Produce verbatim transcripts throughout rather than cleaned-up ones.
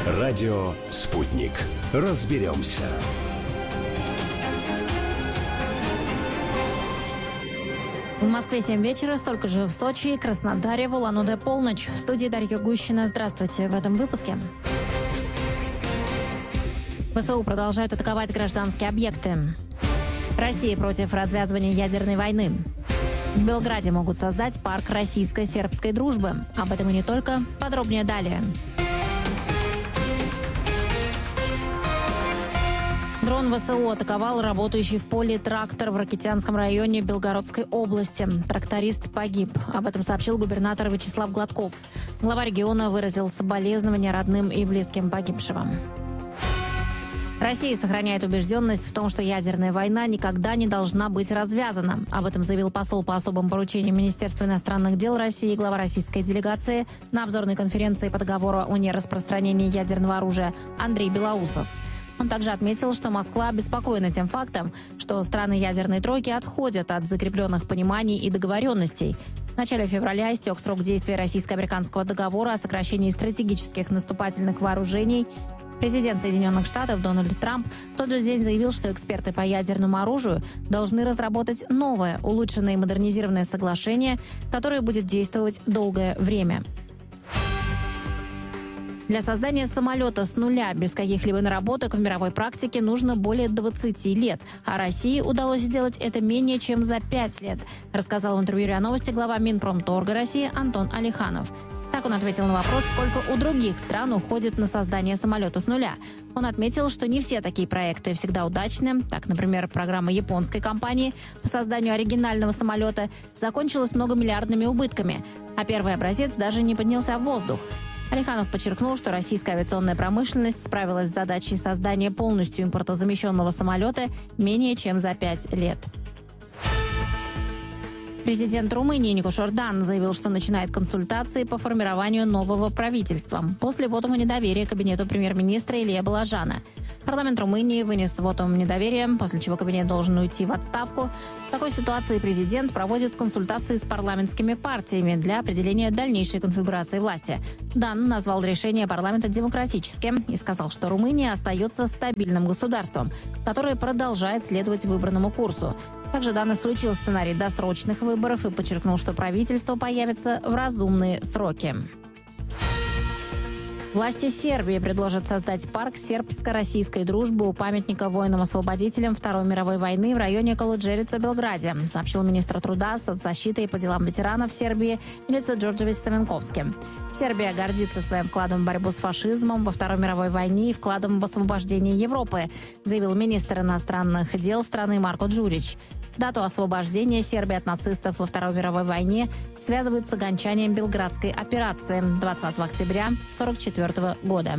Радио «Спутник». Разберемся. В Москве семь вечера, столько же в Сочи и Краснодаре, в Улан-Удэ полночь. В студии Дарья Гущина. Здравствуйте. В этом выпуске. ВСУ продолжают атаковать гражданские объекты. Россия против развязывания ядерной войны. В Белграде могут создать парк российско-сербской дружбы. Об этом и не только. Подробнее далее. Дрон ВСУ атаковал работающий в поле трактор в Ракитянском районе Белгородской области. Тракторист погиб. Об этом сообщил губернатор Вячеслав Гладков. Глава региона выразил соболезнования родным и близким погибшего. Россия сохраняет убежденность в том, что ядерная война никогда не должна быть развязана. Об этом заявил посол по особым поручениям Министерства иностранных дел России и глава российской делегации на обзорной конференции по договору о нераспространении ядерного оружия Андрей Белоусов. Он также отметил, что Москва обеспокоена тем фактом, что страны ядерной тройки отходят от закрепленных пониманий и договоренностей. В начале февраля истек срок действия российско-американского договора о сокращении стратегических наступательных вооружений. Президент Соединенных Штатов Дональд Трамп в тот же день заявил, что эксперты по ядерному оружию должны разработать новое, улучшенное и модернизированное соглашение, которое будет действовать долгое время. Для создания самолета с нуля без каких-либо наработок в мировой практике нужно более двадцати лет, а России удалось сделать это менее чем за пять лет, рассказал в интервью РИА Новости глава Минпромторга России Антон Алиханов. Так он ответил на вопрос, сколько у других стран уходит на создание самолета с нуля. Он отметил, что не все такие проекты всегда удачны. Так, например, программа японской компании по созданию оригинального самолета закончилась многомиллиардными убытками, а первый образец даже не поднялся в воздух. Алиханов подчеркнул, что российская авиационная промышленность справилась с задачей создания полностью импортозамещенного самолета менее чем за пять лет. Президент Румынии Никош Ордан заявил, что начинает консультации по формированию нового правительства после вотума недоверия кабинету премьер-министра Илия Балажана. Парламент Румынии вынес вотум недоверия, после чего кабинет должен уйти в отставку. В такой ситуации президент проводит консультации с парламентскими партиями для определения дальнейшей конфигурации власти. Дан назвал решение парламента демократическим и сказал, что Румыния остается стабильным государством, которое продолжает следовать выбранному курсу. Также Дан исключил сценарий досрочных выборов и подчеркнул, что правительство появится в разумные сроки. Власти Сербии предложат создать парк сербско-российской дружбы у памятника воинам-освободителям Второй мировой войны в районе Колуджерица, Белграде, сообщил министр труда, соцзащиты и по делам ветеранов Сербии Милица Джорджевич Ставенковски. Сербия гордится своим вкладом в борьбу с фашизмом во Второй мировой войне и вкладом в освобождение Европы, заявил министр иностранных дел страны Марко Джурич. Дату освобождения Сербии от нацистов во Второй мировой войне связывают с окончанием Белградской операции двадцатого октября тысяча девятьсот сорок четвёртого года.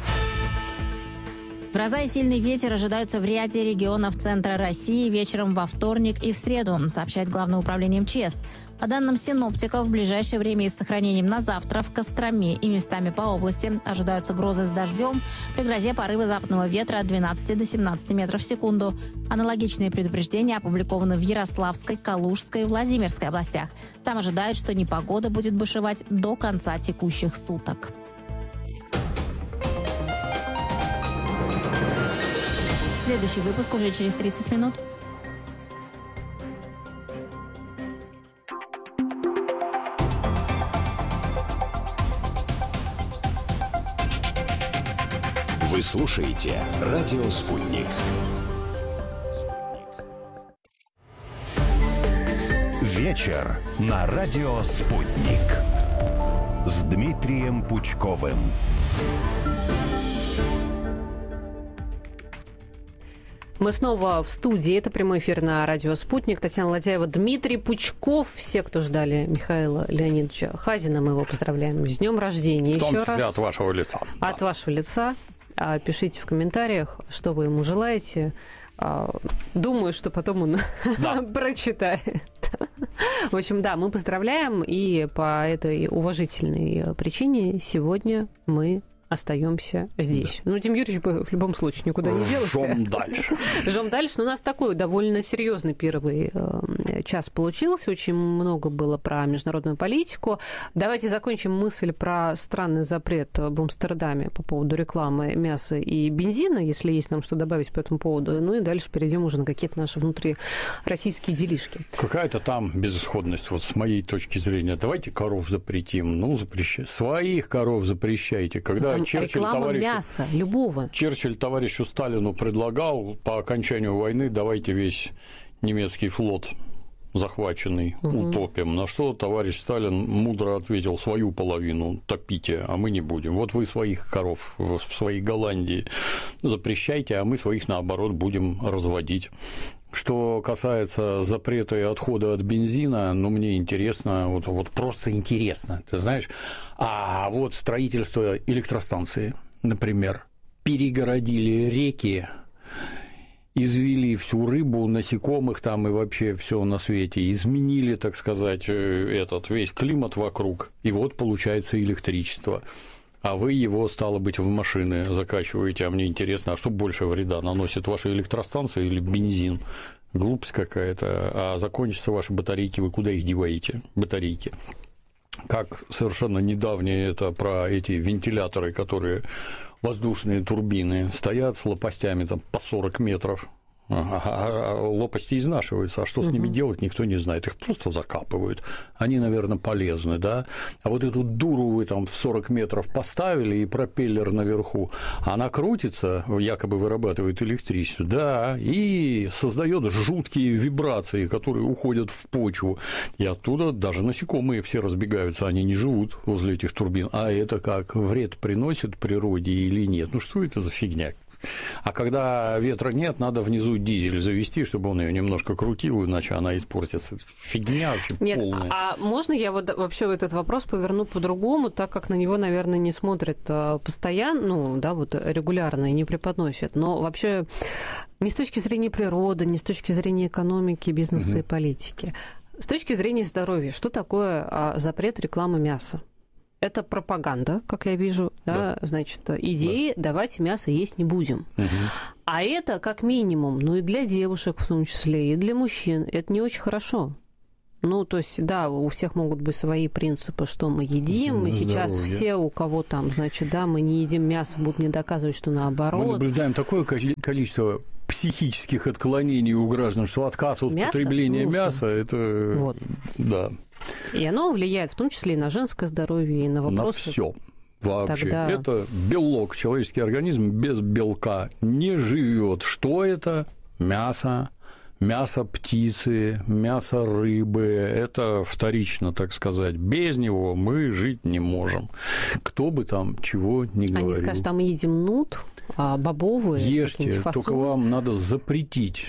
Гроза и сильный ветер ожидаются в ряде регионов центра России вечером во вторник и в среду, сообщает Главное управление МЧС. По данным синоптиков, в ближайшее время и с сохранением на завтра в Костроме и местами по области ожидаются грозы с дождем, при грозе порывы западного ветра от двенадцати до семнадцати метров в секунду. Аналогичные предупреждения опубликованы в Ярославской, Калужской и Владимирской областях. Там ожидают, что непогода будет бушевать до конца текущих суток. Следующий выпуск уже через тридцать минут. Вы слушаете «Радио Спутник». Вечер на «Радио Спутник» с Дмитрием Пучковым. Мы снова в студии. Это прямой эфир на радио «Спутник». Татьяна Ладяева, Дмитрий Пучков. Все, кто ждали Михаила Леонидовича Хазина, мы его поздравляем с днем рождения. В том еще числе раз. от вашего лица. От да. вашего лица. Пишите в комментариях, что вы ему желаете. Думаю, что потом он да. прочитает. В общем, да, мы поздравляем. И по этой уважительной причине сегодня мы остаемся здесь. Да. Ну, Дим Юрьевич бы в любом случае никуда не делся. Жжем дальше. Жжем дальше. Но у нас такой довольно серьезный первый час получился. Очень много было про международную политику. Давайте закончим мысль про странный запрет в Амстердаме по поводу рекламы мяса и бензина, если есть нам что добавить по этому поводу. Ну и дальше перейдем уже на какие-то наши внутрироссийские делишки. Какая-то там безысходность, вот с моей точки зрения. Давайте коров запретим. Ну, запрещайте. Своих коров запрещайте. Когда там Черчилль реклама товарищу... мяса, любого. Черчилль товарищу Сталину предлагал по окончанию войны давайте весь немецкий флот захваченный угу. утопим. На что товарищ Сталин мудро ответил: свою половину топите, а мы не будем. Вот вы своих коров в своей Голландии запрещайте, а мы своих, наоборот, будем разводить. Что касается запрета и отхода от бензина, ну, мне интересно, вот, вот просто интересно, ты знаешь, а вот строительство электростанции, например, перегородили реки, извели всю рыбу, насекомых там и вообще все на свете, изменили, так сказать, этот весь климат вокруг, и вот получается электричество. А вы его, стало быть, в машины закачиваете. А мне интересно, а что больше вреда наносит, ваша электростанция или бензин? Глупость какая-то. А закончатся ваши батарейки, вы куда их деваете, батарейки? Как совершенно недавнее это про эти вентиляторы, которые воздушные турбины, стоят с лопастями там по сорок метров. А лопасти изнашиваются, а что с ними делать, никто не знает. Их просто закапывают. Они, наверное, полезны, да? А вот эту дуру вы там в сорок метров поставили, и пропеллер наверху, она крутится, якобы вырабатывает электричество, да, и создает жуткие вибрации, которые уходят в почву. И оттуда даже насекомые все разбегаются, они не живут возле этих турбин. А это как, вред приносит природе или нет? Ну, что это за фигня? А когда ветра нет, надо внизу дизель завести, чтобы он ее немножко крутил, иначе она испортится. Фигня вообще нет, полная. А можно я вот вообще этот вопрос поверну по-другому, так как на него, наверное, не смотрят постоянно, ну, да, вот регулярно и не преподносят. Но вообще не с точки зрения природы, не с точки зрения экономики, бизнеса угу. и политики. С точки зрения здоровья, что такое запрет рекламы мяса? Это пропаганда, как я вижу, да. Да, значит, идеи да. давайте мясо есть не будем. Угу. А это как минимум, ну и для девушек в том числе, и для мужчин, это не очень хорошо. Ну, то есть, да, у всех могут быть свои принципы, что мы едим, и сейчас здоровье. Все, у кого там, значит, да, мы не едим мясо, будут мне доказывать, что наоборот. Мы наблюдаем такое количество психических отклонений у граждан, что отказ от мясо? потребления Лучше. мяса, это... Вот. Да. И оно влияет в том числе и на женское здоровье, и на вопросы. На всё. Вообще. Тогда... Это белок. Человеческий организм без белка не живет. Что это? Мясо. Мясо птицы, мясо рыбы – это вторично, так сказать. Без него мы жить не можем. Кто бы там чего ни говорил. Они скажут, там мы едим нут, а бобовые. Ешьте, только вам надо запретить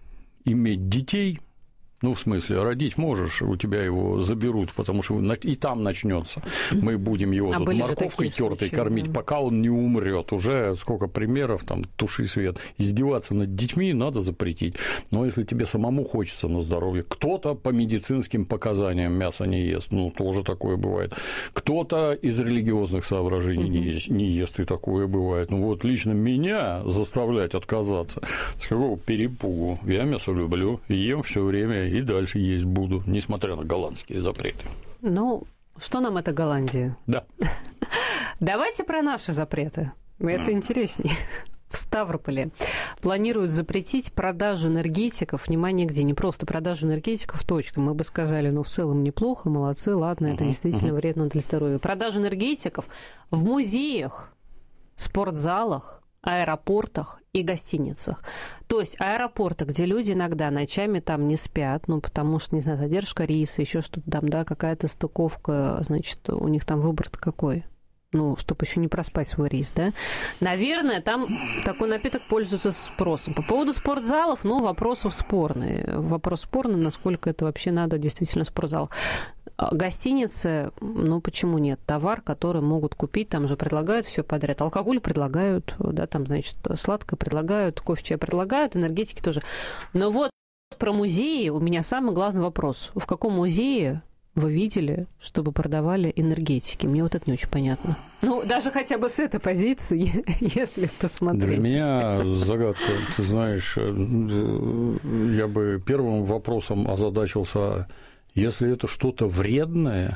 иметь детей. Ну, в смысле, родить можешь, у тебя его заберут, потому что и там начнется. Мы будем его а тут морковкой тертой кормить, да. пока он не умрет. Уже сколько примеров, там, туши свет. Издеваться над детьми надо запретить. Но если тебе самому хочется на здоровье, кто-то по медицинским показаниям мясо не ест, ну, тоже такое бывает. Кто-то из религиозных соображений не ест, не ест, и такое бывает. Ну, вот лично меня заставлять отказаться, с какого перепугу. Я мясо люблю, ем все время, и дальше есть буду, несмотря на голландские запреты. Ну, что нам это Голландия? Да. Давайте про наши запреты. Это mm. интереснее. В Ставрополе планируют запретить продажу энергетиков. Внимание, где? Не просто продажу энергетиков, точка. Мы бы сказали, ну, в целом неплохо, молодцы, ладно, uh-huh, это действительно uh-huh. вредно для здоровья. Продажу энергетиков в музеях, спортзалах, аэропортах и гостиницах. То есть аэропорты, где люди иногда ночами там не спят, ну, потому что, не знаю, задержка рейса, еще что-то там, да, какая-то стыковка, значит, у них там выбор-то какой? Ну, чтобы еще не проспать свой рейс, да? Наверное, там такой напиток пользуется спросом. По поводу спортзалов, ну, вопросов спорный. Вопрос спорный, насколько это вообще надо действительно в спортзалах. Гостиницы, ну, почему нет? Товар, который могут купить, там же предлагают все подряд. Алкоголь предлагают, да, там, значит, сладкое предлагают, кофе, чай предлагают, энергетики тоже. Но вот про музеи у меня самый главный вопрос. В каком музее вы видели, чтобы продавали энергетики? Мне вот это не очень понятно. Ну, даже хотя бы с этой позиции, если посмотреть. Для меня загадка, ты знаешь, я бы первым вопросом озадачился, если это что-то вредное,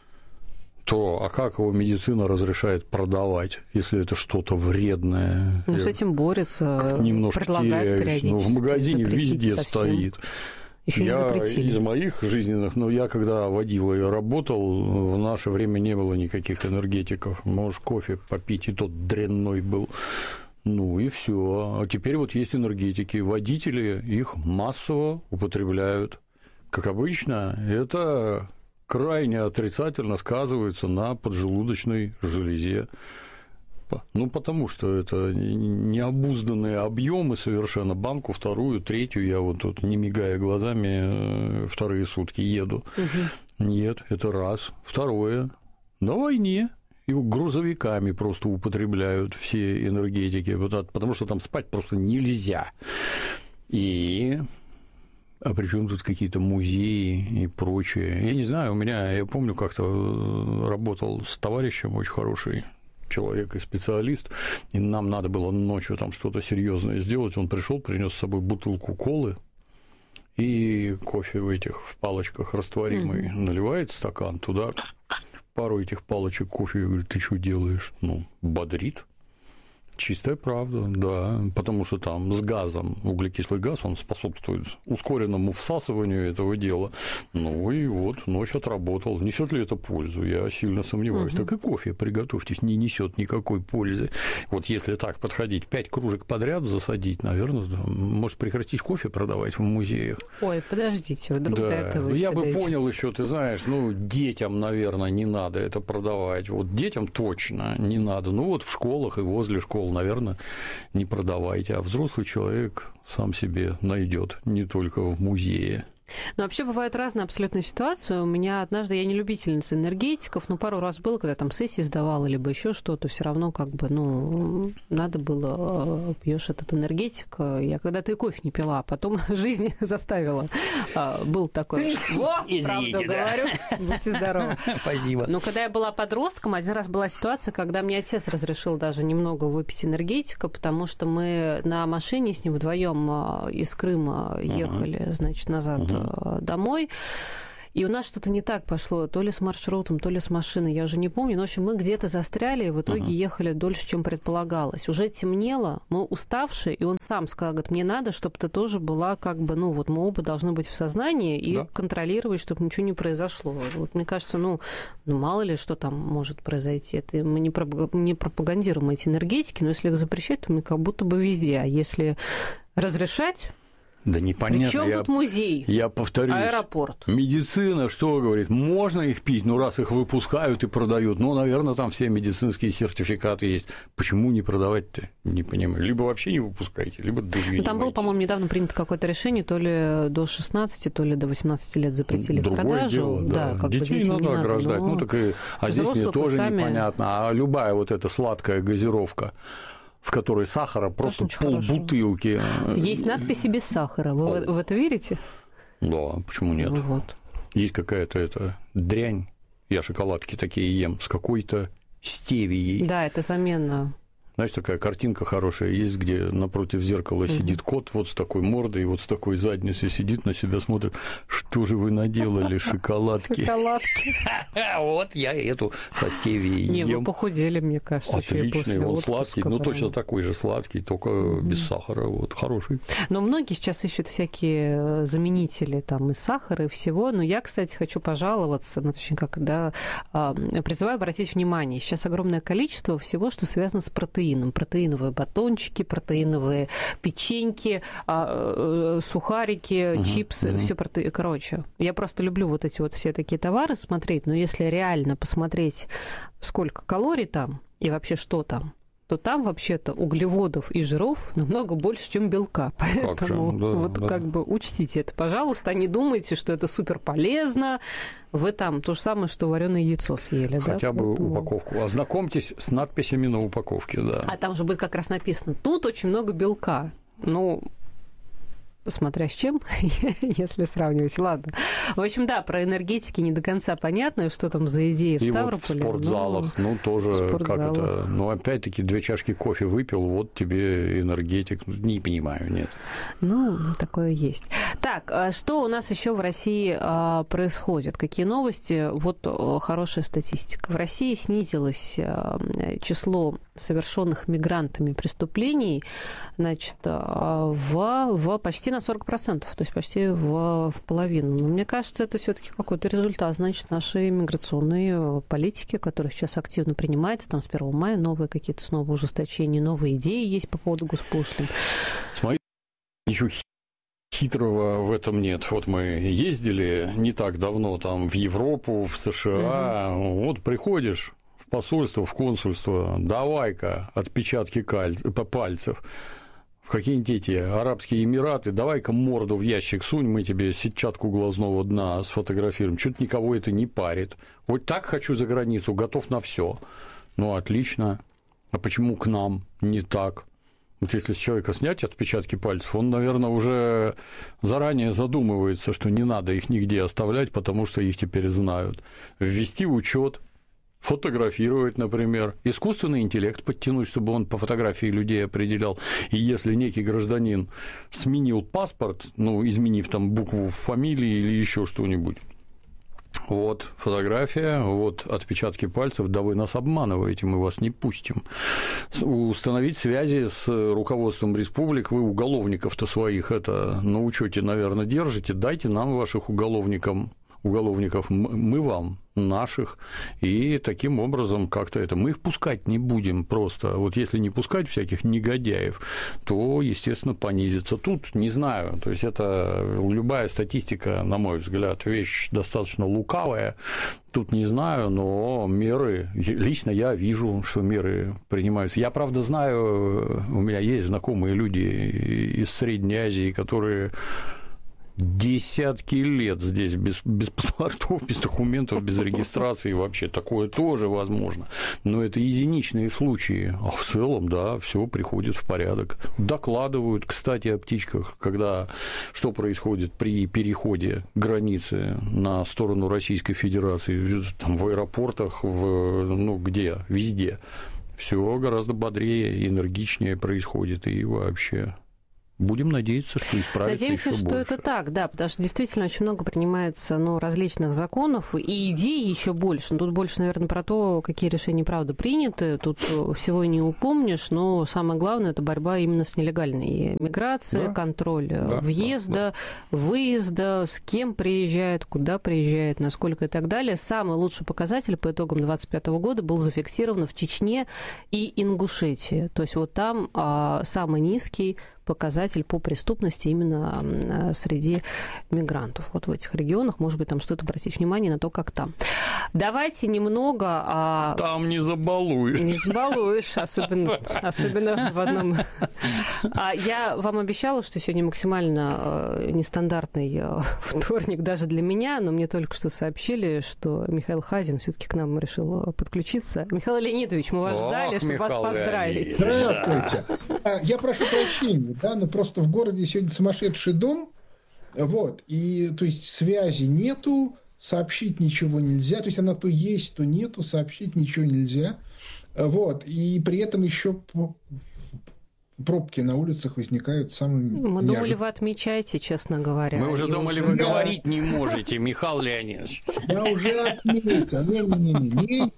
то а как его медицина разрешает продавать, если это что-то вредное? Ну, с этим борется, немножко предлагает периодически. Ну, в магазине везде совсем. Стоит. Еще я не запретили. Из моих жизненных, ну, я когда водил и работал, в наше время не было никаких энергетиков. Можешь кофе попить, и тот дрянной был. Ну и все. А теперь вот есть энергетики. Водители их массово употребляют. Как обычно, это крайне отрицательно сказывается на поджелудочной железе. Ну, потому что это необузданные объемы совершенно. Банку вторую, третью я вот тут, не мигая глазами, вторые сутки еду. Угу. Нет, это раз. Второе. На войне и грузовиками просто употребляют все энергетики, потому что там спать просто нельзя. И... А при чем тут какие-то музеи и прочее? Я не знаю, у меня, я помню, как-то работал с товарищем, очень хороший человек и специалист, и нам надо было ночью там что-то серьезное сделать. Он пришел, принес с собой бутылку колы и кофе в этих в палочках растворимый, mm-hmm. наливает стакан, туда пару этих палочек кофе, и говорит, ты что делаешь? Ну, бодрит. Чистая правда, да, потому что там с газом, углекислый газ, он способствует ускоренному всасыванию этого дела. Ну и вот ночь отработал. Несет ли это пользу? Я сильно сомневаюсь. Угу. Так и кофе, приготовьтесь, не несет никакой пользы. Вот если так подходить, пять кружек подряд засадить, наверное, может прекратить кофе продавать в музеях. Ой, подождите, вдруг да. до этого Я бы дойдете. понял еще, ты знаешь, ну, детям, наверное, не надо это продавать. Вот детям точно не надо. Ну, вот в школах и возле школ, наверное, не продавайте, а взрослый человек сам себе найдет, не только в музее. Но вообще бывают разные абсолютно ситуации. У меня однажды, я не любительница энергетиков, но пару раз было, когда там сессии сдавала, либо еще что-то, все равно как бы, ну, надо было, пьешь этот энергетик. Я когда-то и кофе не пила, а потом жизнь заставила. Был такой... Во, правду говорю. Будьте здоровы. Спасибо. Но когда я была подростком, один раз была ситуация, когда мне отец разрешил даже немного выпить энергетика, потому что мы на машине с ним вдвоем из Крыма ехали, значит, назад домой, и у нас что-то не так пошло, то ли с маршрутом, то ли с машиной, я уже не помню, но, в общем, мы где-то застряли, и в итоге uh-huh. ехали дольше, чем предполагалось. Уже темнело, мы уставшие, и он сам сказал, говорит, мне надо, чтобы ты тоже была как бы, ну, вот мы оба должны быть в сознании и да. контролировать, чтобы ничего не произошло. Вот мне кажется, ну, ну, мало ли, что там может произойти. Это мы не, проп- не пропагандируем эти энергетики, но если их запрещать, то мы как будто бы везде, а если разрешать... Да непонятно. Причем я, тут музей? Я повторюсь. Аэропорт. Медицина что говорит? Можно их пить, ну раз их выпускают и продают, ну, наверное, там все медицинские сертификаты есть. Почему не продавать-то? Не понимаю. Либо вообще не выпускайте, либо дурью. Ну, там было, по-моему, недавно принято какое-то решение, то ли до шестнадцати, то ли до восемнадцати лет запретили Другое продажу. Дело, да. Да, как детей бы надо не ограждать. Надо, ну, так и... А здесь мне тоже сами... непонятно. А любая вот эта сладкая газировка, в которой сахара просто полбутылки. Есть надписи без сахара. Вы в это верите? Да, почему нет? Ну, вот. Есть какая-то эта дрянь. Я шоколадки такие ем с какой-то стевией. Да, это замена. Знаешь, такая картинка хорошая есть, где напротив зеркала угу. сидит кот вот с такой мордой, вот с такой задницей сидит, на себя смотрит. Что же вы наделали, шоколадки? Шоколадки. Вот я эту со стевией Не, ем. вы похудели, мне кажется. Отличный, он сладкий, ну точно такой же сладкий, только без сахара, вот, хороший. Но многие сейчас ищут всякие заменители там и сахара, и всего. Но я, кстати, хочу пожаловаться, ну, точнее, как, да, призываю обратить внимание. Сейчас огромное количество всего, что связано с протеином. Протеиновые батончики, протеиновые печеньки, сухарики, угу, чипсы, угу. все проте... Короче, я просто люблю вот эти вот все такие товары смотреть, но если реально посмотреть, сколько калорий там и вообще что там, то там вообще-то углеводов и жиров намного больше, чем белка. Поэтому как же, да, вот да. как бы учтите это, пожалуйста, не думайте, что это супер полезно. Вы там то же самое, что вареное яйцо съели. Хотя да? бы Поэтому... упаковку. Ознакомьтесь с надписями на упаковке, да. А там же будет как раз написано, тут очень много белка. Ну, смотря с чем, если сравнивать. Ладно. В общем, да, про энергетики не до конца понятно, что там за идеи в и Ставрополе. Вот в спортзалах, ну, ну тоже, как это, ну, опять-таки, две чашки кофе выпил, вот тебе энергетик. Не понимаю, нет. Ну, такое есть. Так, что у нас еще в России а, происходит? Какие новости? Вот а, хорошая статистика. В России снизилось а, число совершенных мигрантами преступлений, значит, а, в, в почти на сорок процентов, то есть почти в, в половину. Но мне кажется, это все-таки какой-то результат, значит, нашей миграционной политики, которая сейчас активно принимается, там с первого мая новые какие-то снова ужесточения, новые идеи есть по поводу госпошлин. Смотри, ничего хитрого в этом нет. Вот мы ездили не так давно там в Европу, в США, угу. Вот приходишь в посольство, в консульство, давай-ка отпечатки каль... пальцев. В какие-нибудь эти Арабские Эмираты, давай-ка морду в ящик сунь, мы тебе сетчатку глазного дна сфотографируем. Чуть никого это не парит. Вот так хочу за границу, готов на все. Ну, отлично. А почему к нам не так? Вот если с человека снять отпечатки пальцев, он, наверное, уже заранее задумывается, что не надо их нигде оставлять, потому что их теперь знают. Ввести учет. Фотографировать, например, искусственный интеллект подтянуть, чтобы он по фотографии людей определял. И если некий гражданин сменил паспорт, ну, изменив там букву в фамилии или еще что-нибудь, вот фотография, вот отпечатки пальцев, да вы нас обманываете, мы вас не пустим. Установить связи с руководством республик, вы уголовников-то своих это на учете, наверное, держите, дайте нам ваших уголовников, уголовников, мы вам наших, и таким образом как-то это... Мы их пускать не будем просто. Вот если не пускать всяких негодяев, то, естественно, понизится. Тут не знаю, то есть это любая статистика, на мой взгляд, вещь достаточно лукавая. Тут не знаю, но меры... Лично я вижу, что меры принимаются. Я, правда, знаю, у меня есть знакомые люди из Средней Азии, которые... Десятки лет здесь без, без паспортов, без документов, без регистрации вообще. Такое тоже возможно. Но это единичные случаи. А в целом, да, все приходит в порядок. Докладывают, кстати, о птичках, когда что происходит при переходе границы на сторону Российской Федерации, там, в аэропортах, в, ну, где, везде. Все гораздо бодрее и энергичнее происходит. И вообще... Будем надеяться, что исправится Надеемся, еще что больше. это так, да, потому что действительно очень много принимается, ну, различных законов, и идей еще больше. Но тут больше, наверное, про то, какие решения, правда, приняты. Тут всего и не упомнишь, но самое главное – это борьба именно с нелегальной миграцией, да, контроль да, въезда, да, да. выезда, с кем приезжает, куда приезжает, насколько и так далее. Самый лучший показатель по итогам две тысячи двадцать пятого года был зафиксирован в Чечне и Ингушетии. То есть вот там а, самый низкий показатель по преступности именно среди мигрантов. Вот в этих регионах, может быть, там стоит обратить внимание на то, как там. Давайте немного... А... Там не забалуешь. Не забалуешь, особенно, особенно в одном... А я вам обещала, что сегодня максимально нестандартный вторник даже для меня, но мне только что сообщили, что Михаил Хазин все-таки к нам решил подключиться. Михаил Леонидович, мы вас Ох, ждали, чтобы вас поздравить. Здравствуйте. Я прошу прощения. Да, но просто в городе сегодня сумасшедший дом, вот, и, то есть, связи нету, сообщить ничего нельзя, то есть, она то есть, то нету, сообщить ничего нельзя, вот, и при этом еще пробки на улицах возникают самыми... Мы неожиданными. Думали, вы отмечаете, честно говоря. Мы уже думали, уже... вы да. говорить не можете, Михаил Леонидович. Я уже отметил, не-не-не-не,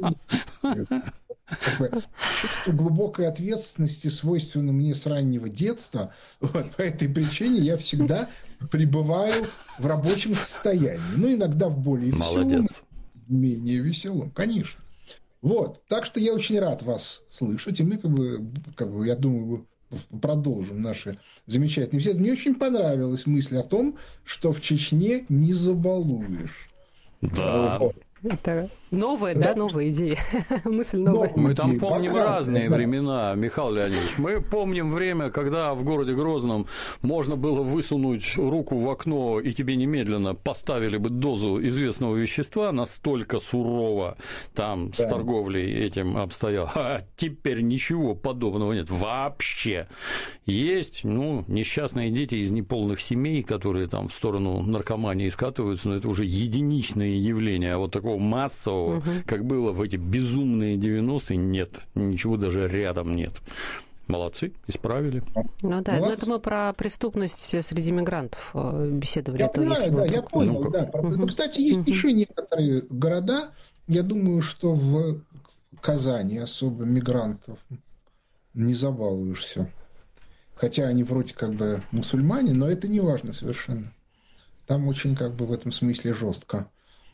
чувство глубокой ответственности свойственно мне с раннего детства. Вот, по этой причине я всегда пребываю в рабочем состоянии. Ну, иногда в более веселом, менее веселом, конечно. Вот. Так что я очень рад вас слышать. И мы, как бы, как бы я думаю, продолжим наши замечательные беседы. Мне очень понравилась мысль о том, что в Чечне не забалуешь. Да. Вот. Это Новая, да, да новая идея. Мысль новая. Мы там помним разные времена, Михаил Леонидович. Мы помним время, когда в городе Грозном можно было высунуть руку в окно, и тебе немедленно поставили бы дозу известного вещества, настолько сурово там да. с торговлей этим обстояло. А теперь ничего подобного нет вообще. Есть, ну, несчастные дети из неполных семей, которые там в сторону наркомании скатываются, но это уже единичные явления, а вот такого массового, угу. как было в эти безумные девяностые, нет, ничего даже рядом нет. Молодцы, исправили. Ну да, но это мы про преступность среди мигрантов беседовали. Я понимаю, да, я понял, ну, да. Угу. Кстати, есть угу. еще некоторые города, я думаю, что в Казани особо мигрантов не забалуешься. Хотя они вроде как бы мусульмане, но это не важно совершенно. Там очень как бы в этом смысле жестко.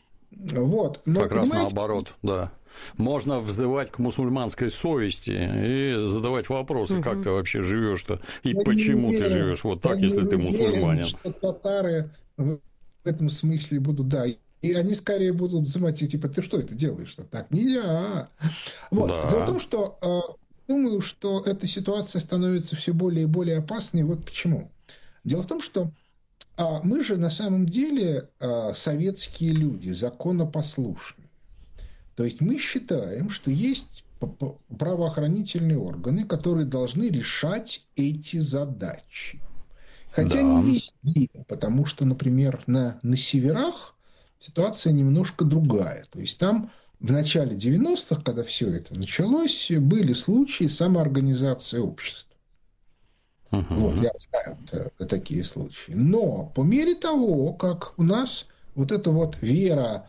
Вот. Но, как раз наоборот, да. Можно взывать к мусульманской совести и задавать вопросы, угу. как ты вообще живешь-то и я почему уверен, ты живешь вот так, если ты мусульманин. Я что татары в этом смысле будут, да, и они скорее будут взывать, типа, ты что это делаешь-то? Так нельзя. Вот. Да. Дело в том, что думаю, что эта ситуация становится все более и более опасной. Вот почему. Дело в том, что А мы же на самом деле советские люди, законопослушные. То есть мы считаем, что есть правоохранительные органы, которые должны решать эти задачи. Хотя да. не везде, потому что, например, на, на северах ситуация немножко другая. То есть там в начале девяностых, когда все это началось, были случаи самоорганизации общества. Uh-huh. Вот, я знаю да, такие случаи. Но по мере того, как у нас вот эта вот вера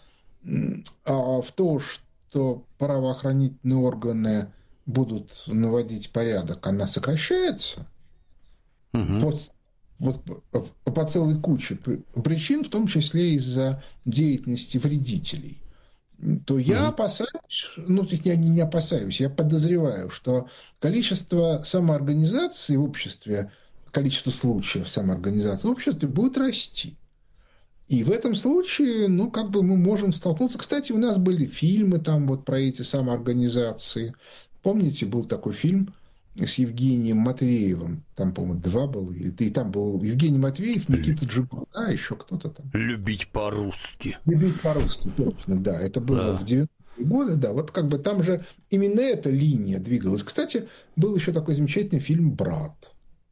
а, в то, что правоохранительные органы будут наводить порядок, она сокращается uh-huh. по, вот, по целой куче причин, в том числе из-за деятельности вредителей, то я mm-hmm. опасаюсь, ну, я не опасаюсь, я подозреваю, что количество самоорганизации в обществе, количество случаев самоорганизации в обществе будет расти. И в этом случае, ну, как бы мы можем столкнуться. Кстати, у нас были фильмы там вот про эти самоорганизации. Помните, был такой фильм с Евгением Матвеевым, там, по-моему, два было, и там был Евгений Матвеев, Никита Джигур, а еще кто-то там. Любить по-русски. Любить по-русски, точно, да, это было да. в девяностые годы, да, вот как бы там же именно эта линия двигалась. Кстати, был еще такой замечательный фильм «Брат».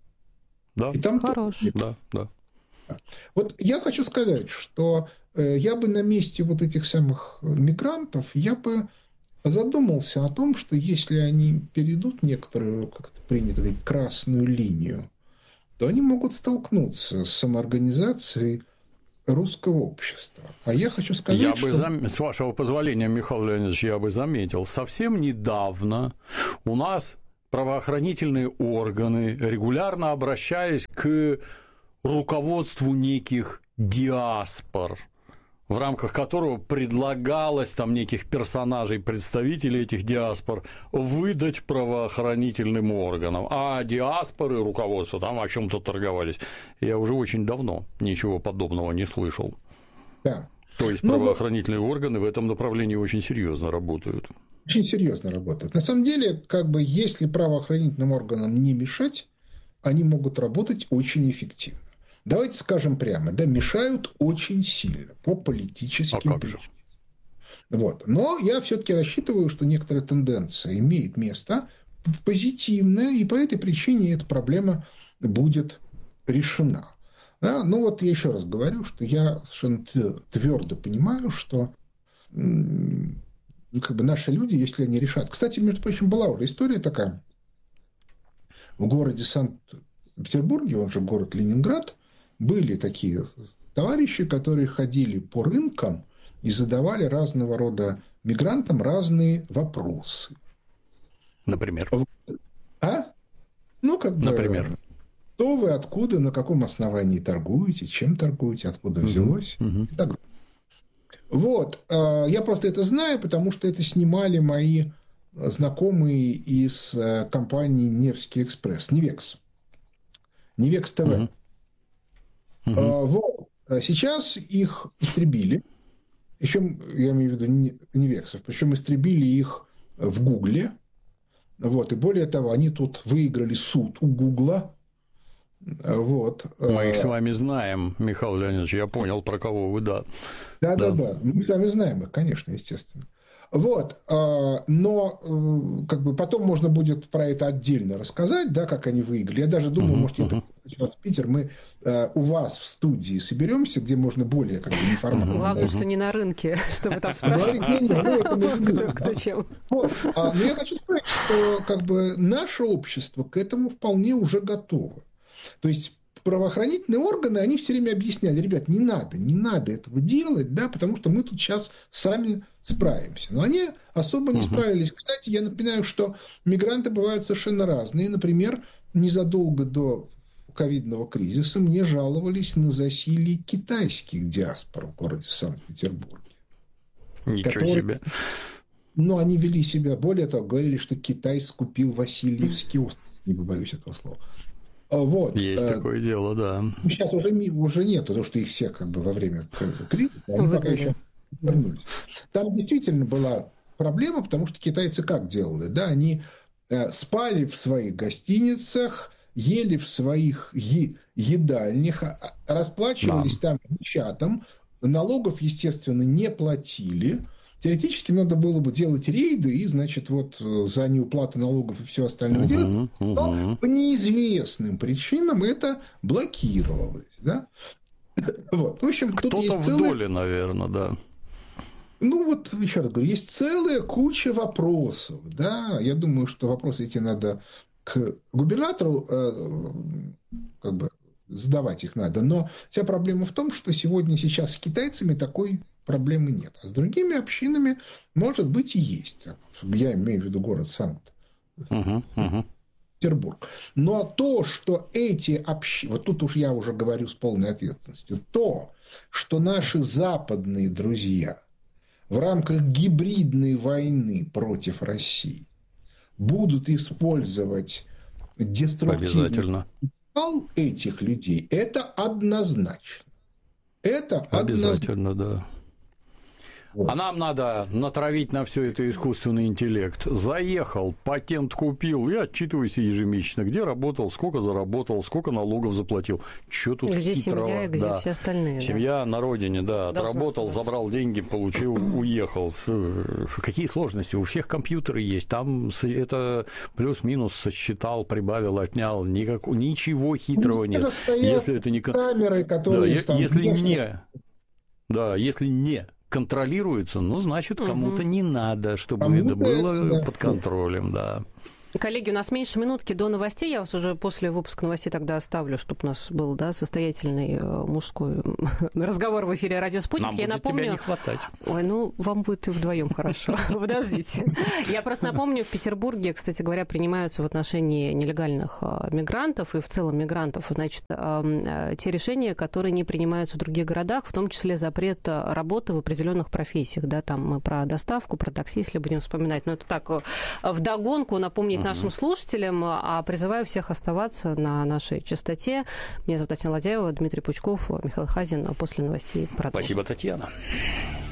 Да, и там хороший. Тоже... Да, да. Вот я хочу сказать, что я бы на месте вот этих самых мигрантов, я бы задумался о том, что если они перейдут некоторую, как это принято говорить, красную линию, то они могут столкнуться с самоорганизацией русского общества. А я хочу сказать, я что... бы зам... С вашего позволения, Михаил Леонидович, я бы заметил, совсем недавно у нас правоохранительные органы регулярно обращались к руководству неких диаспор, в рамках которого предлагалось там неких персонажей, представителей этих диаспор выдать правоохранительным органам. А диаспоры, руководство там о чем-то торговались. Я уже очень давно ничего подобного не слышал. Да. То есть ну, правоохранительные вот... органы в этом направлении очень серьезно работают. Очень серьезно работают. На самом деле, как бы, если правоохранительным органам не мешать, они могут работать очень эффективно. Давайте скажем прямо, да, мешают очень сильно по политическим а причинам. Вот. Но я все-таки рассчитываю, что некоторая тенденция имеет место позитивная, и по этой причине эта проблема будет решена. Да? Ну вот я еще раз говорю, что я совершенно твердо понимаю, что ну, как бы наши люди, если они решат... Кстати, между прочим, была уже история такая. В городе Санкт-Петербурге, он же город Ленинград, были такие товарищи, которые ходили по рынкам и задавали разного рода мигрантам разные вопросы. Например? А? Ну, как бы... Например? Кто вы, откуда, на каком основании торгуете, чем торгуете, откуда взялось. Uh-huh. Uh-huh. И так далее. Вот. Я просто это знаю, потому что это снимали мои знакомые из компании «Невский экспресс», «Невекс». «Невекс ТВ». Uh-huh. Uh-huh. Вот. Сейчас их истребили. Причем, я имею в виду невексов, причем истребили их в Гугле. Вот, и более того, они тут выиграли суд у Гугла. Вот. Мы их с вами знаем, Михаил Леонидович, я понял, про кого вы, да. Да-да-да, мы с вами знаем их, конечно, естественно. Вот, но как бы потом можно будет про это отдельно рассказать, да, как они выиграли. Я даже думаю, uh-huh, может, uh-huh. я в Питер, мы у вас в студии соберемся, где можно более как бы неформально. Главное, что не на рынке, чтобы там спрашивать, кто чем. Но я хочу сказать, что как бы наше общество к этому вполне уже готово. То есть правоохранительные органы, они все время объясняли: ребят, не надо, не надо этого делать, да, потому что мы тут сейчас сами справимся. Но они особо не справились. Кстати, я напоминаю, что мигранты бывают совершенно разные. Например, незадолго до ковидного кризиса мне жаловались на засилье китайских диаспор в городе Санкт-Петербурге. Ничего которые, себе. Ну, они вели себя, более того, говорили, что Китай скупил Васильевский остров. Не побоюсь этого слова. Вот. Есть такое дело, да. Сейчас уже, уже нет, потому что их всех как бы во время кризиса они пока еще вернулись. Там действительно была проблема, потому что китайцы как делали? Да, они спали в своих гостиницах, ели в своих е- едальнях, расплачивались да. там чатом, налогов, естественно, не платили. Теоретически надо было бы делать рейды и, значит, вот за неуплату налогов и все остальное uh-huh, делать, но uh-huh. по неизвестным причинам это блокировалось, да? Вот. В общем, кто-то тут есть в целая... доле, наверное, да. Ну, вот, еще раз говорю, есть целая куча вопросов, да? Я думаю, что вопросы эти надо к губернатору э, как бы задавать их надо, но вся проблема в том, что сегодня сейчас с китайцами такой проблемы нет. А с другими общинами, может быть, и есть. Я имею в виду город Санкт-Петербург. Uh-huh, uh-huh. Но то, что эти общины... Вот тут уж я уже говорю с полной ответственностью. То, что наши западные друзья в рамках гибридной войны против России будут использовать деструктивный потенциал этих людей, это однозначно. Это обязательно, однозначно. Да. А нам надо натравить на все это искусственный интеллект. Заехал, патент купил и отчитывайся ежемесячно, где работал, сколько заработал, сколько налогов заплатил. Что тут где хитрого? Семья, где да. все остальные. Семья да. на родине, да. Должна Отработал, оставаться. Забрал деньги, получил, уехал. Какие сложности? У всех компьютеры есть. Там это плюс-минус сосчитал, прибавил, отнял. Никак... Ничего хитрого нет. Если это не... Камеры, которые... Да, если не... Да, если не... контролируется, ну, значит, кому-то угу. не надо, чтобы кому-то это было это, под контролем, да. Коллеги, у нас меньше минутки до новостей. Я вас уже после выпуска новостей тогда оставлю, чтобы у нас был да, состоятельный мужской разговор в эфире «Радио Спутник». Нам я будет напомню... тебя не хватать. Ой, ну, вам будет и вдвоем хорошо. Подождите. Я просто напомню, в Петербурге, кстати говоря, принимаются в отношении нелегальных мигрантов и в целом мигрантов, значит, те решения, которые не принимаются в других городах, в том числе запрет работы в определенных профессиях. Да, там мы про доставку, про такси, если будем вспоминать. Но это так, вдогонку напомнить нашим слушателям, а призываю всех оставаться на нашей частоте. Меня зовут Татьяна Ладяева, Дмитрий Пучков, Михаил Хазин. После новостей продолжим. Спасибо, Татьяна.